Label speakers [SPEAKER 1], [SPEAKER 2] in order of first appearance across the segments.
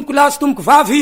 [SPEAKER 1] tomboko lahy sy tomboko vavy.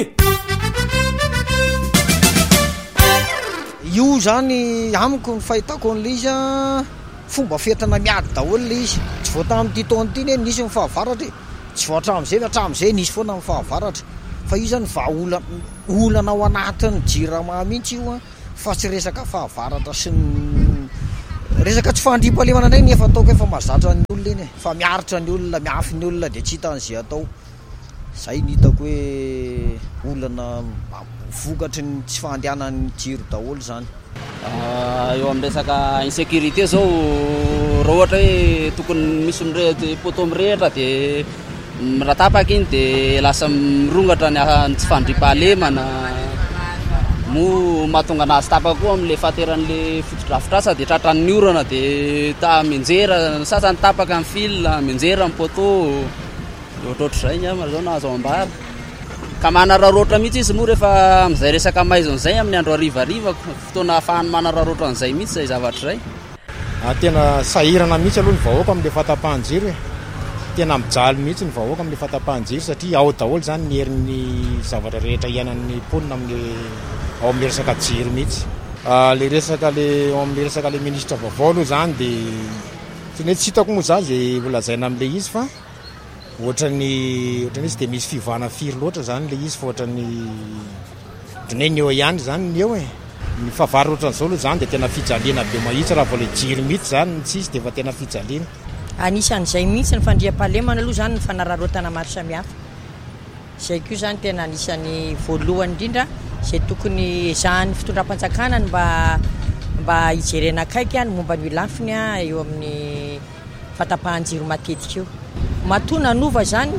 [SPEAKER 2] Io zany amiko ny fahitako an'le izy fomba fientrana miady daholo le izy. Tsy voata amin'ity taona ity ne nisy mifahavaratra, tsy voatra hatramin'izay nisy foana mifahavaratra. Fa io zany olana ao anatin'ny jirama mihitsy io fa tsy resaka fahavaratra sy resaka tsy fandriam-pahalemana ndray nefa ataoko efa mahazatra ny olona iny fa miaritra ny olona, miafy ny olona dia tsy hitan'izay atao. Zay ny hitako hoe olana vokatry ny tsy fandehanan'ny jiro daholo zany.
[SPEAKER 3] Eo amin'ny resaka insécurité zao raha ohatra hoe tokony misy poto mirehatra dia miratapaka iny dia lasa mirongatra ny tsy fandriam-pahalemana mahatonga anazy tapaka koa amin'le fahateran'le fotodrafitrasa dia tratran'ny orana dia menjera sasany tapaka amin'ny fil menjera amin'ny poto ohatrohatr'izay nyama zao nahazo ambara ka manararoatra mihitsy izy moa rehefa amin'izay resaka maizon'izay amin'ny andro harivariva fotoana ahafahany manararoatra an'izay mihitsy zay zavatra izay.
[SPEAKER 4] Tena sahirana mihitsy aloha ny vahoaka amin'le fahatapahan-jiro tena mijaly mihitsy ny vahoaka amin'le fahatapahan-jiro satria ao daholo zany ny herin'ny zavatra rehetra iainan'ny mponina ao amin'le resaka jiro mihitsy. Le resaka amin'le resaka le ministra vaovao aloha zany dia tsy hitako moa za zay volazaina amin'le izy fa ohatran'ny izy dia misy fivana firy loatra zany le izy fa ohatran'ny doneny eo ihany zany ny eo ny fahavary ohatran'izao aloha zany dia tena fijaliana be mahitsy raha vao le jiro mihitsy zany tsy izy dia fa tena fijaliana.
[SPEAKER 5] Anisan'izay mihitsy ny fandriam-pahalemana aloha zany ny fanararotana maro samihafa. Izay koa zany tena anisan'ny voalohany indrindra izay tokony ezahan'ny fitondram-panjakana mba hijerena akaiky ny momba ny lafiny eo amin'ny fahatapahan-jiro matetika eo. Matona nova zany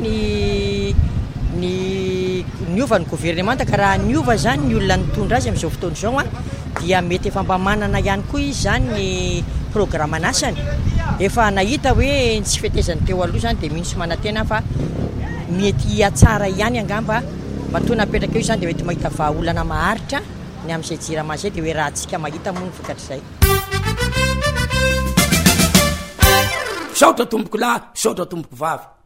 [SPEAKER 5] ny ova ny gouvernemanta ka raha niova zany ny olona nitondra azy amin'izao fotoana izao dia mety efa mba manana ihany koa izy zany ny programme nasany. Efa nahita hoe tsy fetezany teo aloha zany dia misy manantena fa mety atsara ihany angamba matona apetraka eo zany dia mety mahita vahaolana maharitra ny amin'izay jirama izay dia hoe raha antsika mahita moa ny vokatr'izay.
[SPEAKER 1] Saotra tomboko lahy, saotra tomboko vavy.